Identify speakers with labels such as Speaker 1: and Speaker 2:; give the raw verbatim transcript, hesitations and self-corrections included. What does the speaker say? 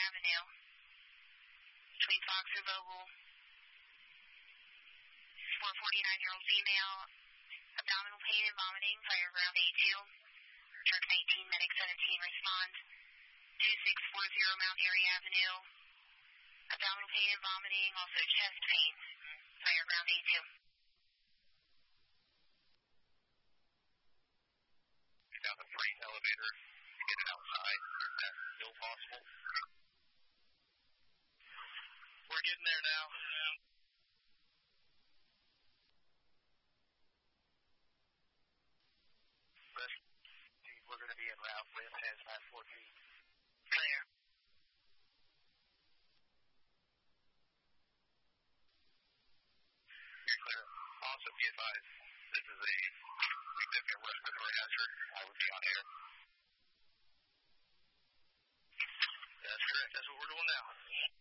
Speaker 1: Avenue. Between Fox and Vogel. four forty-nine-year-old female. Abdominal pain and vomiting. Fire ground A two. Truck nineteen, medic seventeen, respond. two six four zero Mount Airy Avenue. Abdominal pain and vomiting, also chest pain. Fire ground A two.
Speaker 2: Down the freight elevator to get it outside. Is that still possible?
Speaker 3: We're getting there now.
Speaker 2: We're going to be en route with hazmat fourteen.
Speaker 1: Clear.
Speaker 2: You're clear. Also be advised, this is a significant respiratory hazard. I would be on air.
Speaker 3: That's correct. That's what we're doing now.